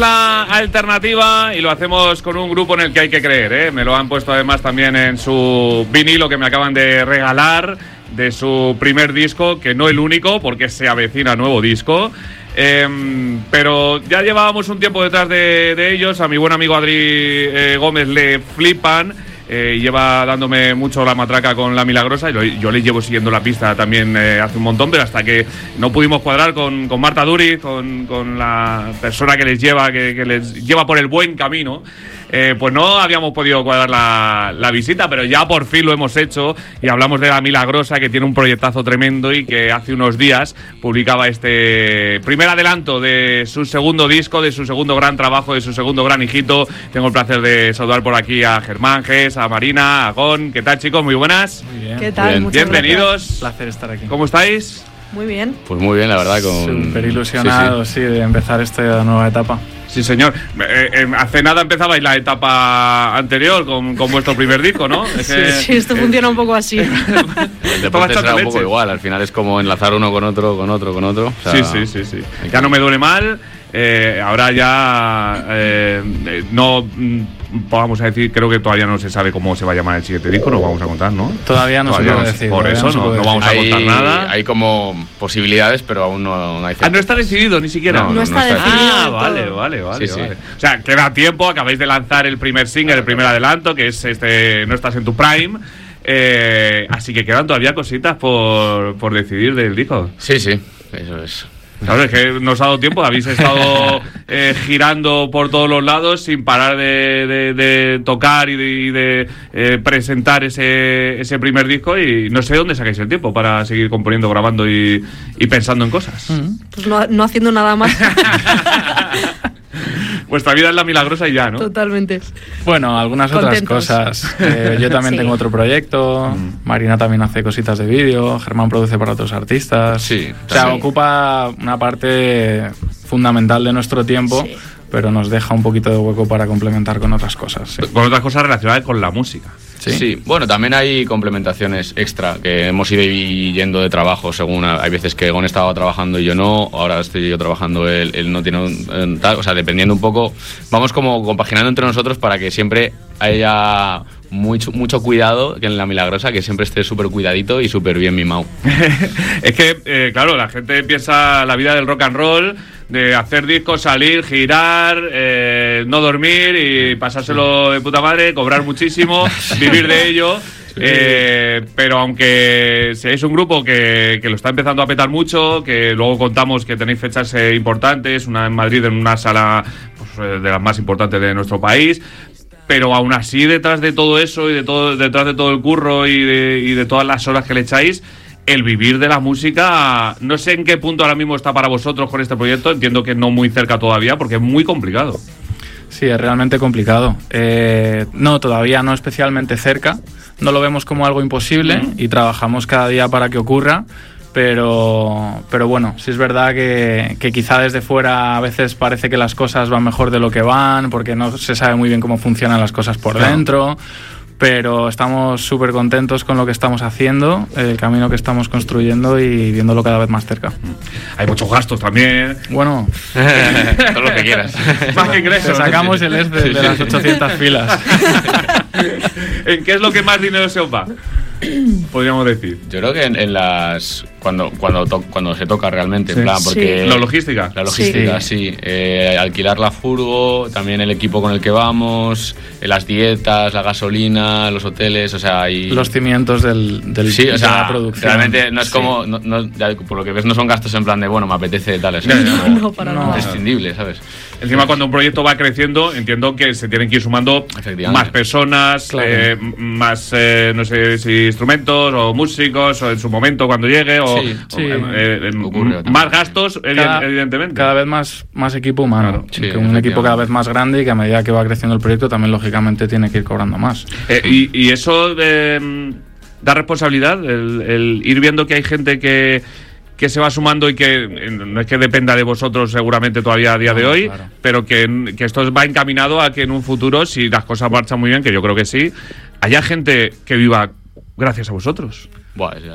La alternativa, y lo hacemos con un grupo en el que hay que creer, ¿eh? Me lo han puesto además también en su vinilo que me acaban de regalar de su primer disco, que no el único, porque se avecina nuevo disco. Pero ya llevábamos un tiempo detrás de ellos. A mi buen amigo Adri Gómez le flipan. Lleva dándome mucho la matraca con La Milagrosa y yo le llevo siguiendo la pista también hace un montón, pero hasta que no pudimos cuadrar con Marta Duriz, con la persona que les lleva, que les lleva por el buen camino, pues no habíamos podido cuadrar la visita, pero ya por fin lo hemos hecho y hablamos de La Milagrosa, que tiene un proyectazo tremendo y que hace unos días publicaba este primer adelanto de su segundo disco, de su segundo gran trabajo, de su segundo gran hijito. Tengo el placer de saludar por aquí a Germán Gés, a Marina, a Gon. ¿Qué tal, chicos? Muy buenas. Muy bien. ¿Qué tal? Bien. Bienvenidos. Gracias. Placer estar aquí. ¿Cómo estáis? Muy bien. Pues muy bien, la verdad. Súper ilusionado, sí, de empezar esta nueva etapa. Sí, señor. Hace nada empezabais la etapa anterior con vuestro primer disco, ¿no? Sí, esto funciona un poco así. El deporte será un poco igual, al final es como enlazar uno con otro. O sea, sí. Ya no me duele mal. Ahora ya no vamos a decir, creo que todavía no se sabe cómo se va a llamar el siguiente disco, no vamos a contar, ¿no? Todavía no se puede decir. Por eso no vamos a contar nada. Hay como posibilidades, pero aún no hay. No está decidido ni siquiera. No está decidido. Vale. Sí. O sea, queda tiempo, acabáis de lanzar el primer single, el primer adelanto, que es No estás en tu prime. Así que quedan todavía cositas por decidir del disco. Sí, eso es. Claro, es que no os ha dado tiempo, habéis estado girando por todos los lados sin parar de tocar y de presentar ese primer disco, y no sé dónde sacáis el tiempo para seguir componiendo, grabando y pensando en cosas. Pues no haciendo nada más. Vuestra vida es La Milagrosa y ya, ¿no? Totalmente. Bueno, algunas Contentos. otras cosas. Yo también tengo otro proyecto. Marina también hace cositas de vídeo. Germán produce para otros artistas. Sí. O sea, ocupa una parte fundamental de nuestro tiempo, pero nos deja un poquito de hueco para complementar con otras cosas. Sí. Con otras cosas relacionadas con la música. Sí, bueno, también hay complementaciones extra que hemos ido yendo de trabajo según hay veces que Gon estaba trabajando y yo no, ahora estoy yo trabajando, él no tiene tal, o sea, dependiendo un poco, vamos como compaginando entre nosotros para que siempre haya mucho cuidado que en La Milagrosa, que siempre esté súper cuidadito y súper bien mimado. Es que, claro, la gente piensa la vida del rock and roll, de hacer discos, salir, girar, no dormir y pasárselo de puta madre, cobrar muchísimo, vivir de ello. Pero aunque seáis un grupo que lo está empezando a petar mucho, que luego contamos que tenéis fechas importantes, una en Madrid en una sala pues, de las más importantes de nuestro país, pero aún así detrás de todo eso y detrás de todo el curro y de todas las horas que le echáis, el vivir de la música, no sé en qué punto ahora mismo está para vosotros con este proyecto. Entiendo que no muy cerca todavía, porque es muy complicado. Sí, es realmente complicado. No, todavía no especialmente cerca. No lo vemos como algo imposible y trabajamos cada día para que ocurra. Pero bueno, sí es verdad que quizá desde fuera a veces parece que las cosas van mejor de lo que van, porque no se sabe muy bien cómo funcionan las cosas por dentro. Pero estamos súper contentos con lo que estamos haciendo, el camino que estamos construyendo y viéndolo cada vez más cerca. Hay muchos gastos también. Bueno, todo lo que quieras. Más que ingresos. Sacamos el Excel de las 800 filas. ¿En qué es lo que más dinero se os va? Podríamos decir. Yo creo que en las cuando se toca realmente, en plan, porque la logística. La logística, sí. Alquilar la furgo, también el equipo con el que vamos, las dietas, la gasolina, los hoteles, o sea, y los cimientos del sí, o sea, de la producción. Realmente no es como, por lo que ves, no son gastos en plan de, bueno, me apetece tal, es no, para nada. Imprescindible, ¿sabes? Encima, cuando un proyecto va creciendo, entiendo que se tienen que ir sumando más personas, claro. Más, no sé si instrumentos o músicos, o en su momento cuando llegue, más gastos, evidentemente. Cada vez más equipo humano. Claro, un equipo cada vez más grande y que a medida que va creciendo el proyecto también, lógicamente, tiene que ir cobrando más. Y eso da responsabilidad, el ir viendo que hay gente que se va sumando y que no es que dependa de vosotros seguramente todavía a día de hoy, claro. Pero que esto va encaminado a que en un futuro, si las cosas marchan muy bien, que yo creo que sí, haya gente que viva gracias a vosotros. Buah,